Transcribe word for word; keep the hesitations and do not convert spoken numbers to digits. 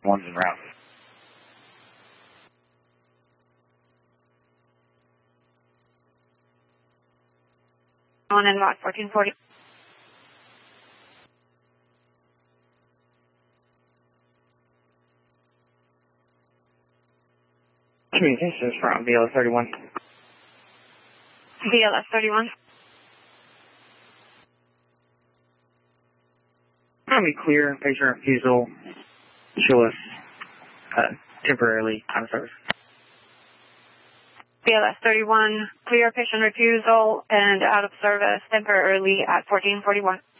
One's en route. One in lot fourteen forty. Communications from V L S thirty-one. V L S thirty-one. I'll be clear, patient refusal, Chillis, uh, temporarily out of service. V L S thirty-one, clear patient refusal and out of service temporarily at fourteen forty-one.